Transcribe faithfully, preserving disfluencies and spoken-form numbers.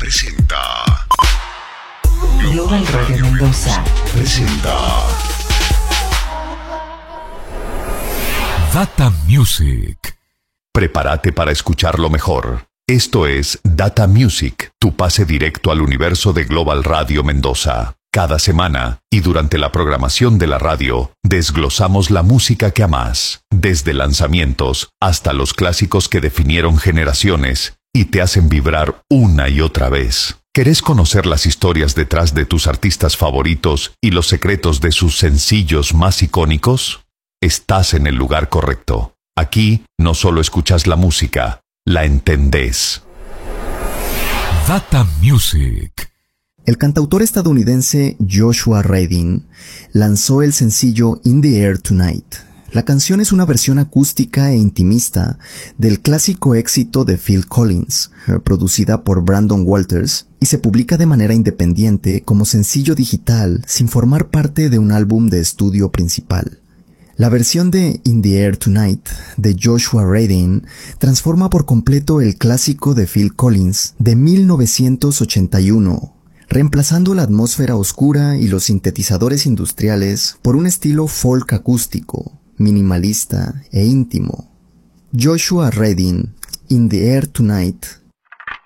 presenta. Global Radio Mendoza presenta. Data Music. Prepárate para escuchar lo mejor. Esto es Data Music, tu pase directo al universo de Global Radio Mendoza. Cada semana, y durante la programación de la radio, desglosamos la música que amás, desde lanzamientos hasta los clásicos que definieron generaciones y te hacen vibrar una y otra vez. ¿Querés conocer las historias detrás de tus artistas favoritos y los secretos de sus sencillos más icónicos? Estás en el lugar correcto. Aquí no solo escuchas la música, la entendés. Data Music. El cantautor estadounidense Joshua Radin lanzó el sencillo In the Air Tonight. La canción es una versión acústica e intimista del clásico éxito de Phil Collins, producida por Brandon Walters, y se publica de manera independiente como sencillo digital sin formar parte de un álbum de estudio principal. La versión de In the Air Tonight de Joshua Radin transforma por completo el clásico de Phil Collins de mil novecientos ochenta y uno, reemplazando la atmósfera oscura y los sintetizadores industriales por un estilo folk acústico, minimalista e íntimo. Joshua Radin, In the Air Tonight,